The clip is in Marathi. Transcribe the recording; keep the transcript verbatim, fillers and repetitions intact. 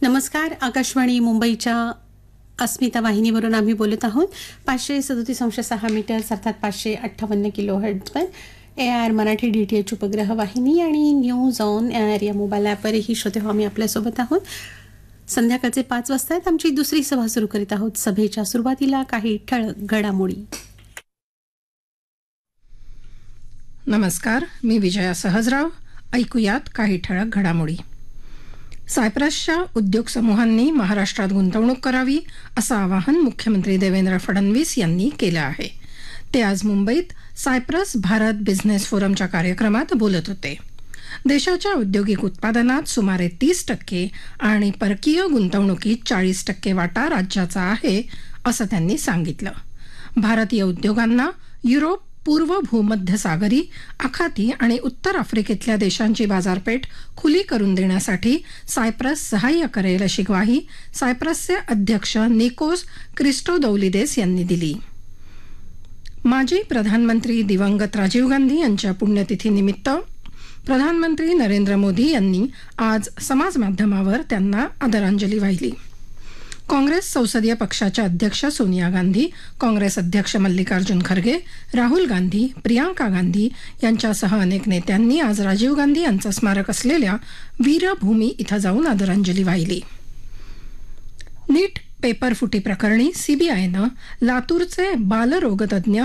नमस्कार. आकाशवाणी मुंबईच्या अस्मिता वाहिनीवरून आम्ही बोलत आहोत. पाचशे सदोतीस अंश सहा मीटर्स अर्थात पाचशे अठ्ठावन्न kilo हर्ट्झवर A R Marathi D T H उपग्रह वाहिनी आणि न्यूज ऑन एअर या मोबाईल ॲपवरही श्रोते हो आम्ही आपल्यासोबत आहोत. संध्याकाळचे पाच वाजता आहेत. आमची दुसरी सभा सुरू करीत आहोत. सभेच्या सुरुवातीला काही ठळक घडामोडी. नमस्कार, मी विजया सहजराव. ऐकूयात काही ठळक घडामोडी. सायप्रसच्या उद्योग समूहांनी महाराष्ट्रात गुंतवणूक करावी असं आवाहन मुख्यमंत्री देवेंद्र फडणवीस यांनी केलं आहे. ते आज मुंबईत सायप्रस भारत बिझनेस फोरमच्या कार्यक्रमात बोलत होते. देशाच्या औद्योगिक उत्पादनात सुमारे तीस टक्के आणि परकीय गुंतवणुकीत चाळीस टक्के वाटा राज्याचा आहे असं त्यांनी सांगितलं. भारतीय उद्योगांना युरोप, पूर्व भूमध्य सागरी, आखाती आणि उत्तर आफ्रिकेतल्या देशांची बाजारपेठ खुली करून देण्यासाठी सायप्रस सहाय्य करेल अशी ग्वाही सायप्रसचे अध्यक्ष निकोस क्रिस्टोदौलिदेस यांनी दिली. माजी प्रधानमंत्री दिवंगत राजीव गांधी यांच्या पुण्यतिथीनिमित्त प्रधानमंत्री नरेंद्र मोदी यांनी आज समाजमाध्यमावर त्यांना आदरांजली वाहिली. काँग्रेस संसदीय पक्षाच्या अध्यक्ष सोनिया गांधी, काँग्रेस अध्यक्ष मल्लिकार्जुन खरगे, राहुल गांधी, प्रियांका गांधी यांच्यासह अनेक नेत्यांनी आज राजीव गांधी यांचं स्मारक असलेल्या वीरभूमी इथं जाऊन आदरांजली वाहिली. नीट पेपर फुटी प्रकरणी सीबीआयनं लातूरचे बालरोगतज्ञ